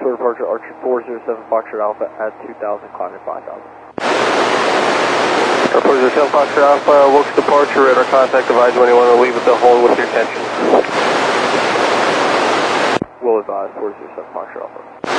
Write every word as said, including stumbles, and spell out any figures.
short departure Archer four zero seven Foxtrot Alpha at two thousand, climbing five thousand. four zero seven Foxtrot Alpha, Wilkes departure, radar contact, advise when you want to leave at the hold with your tension. Will advise four zero seven Foxtrot Alpha.